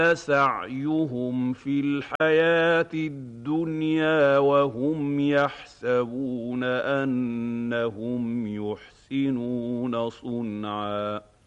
سعيهم في الحياة الدنيا وهم يحسبون أنهم يحسنون صنعا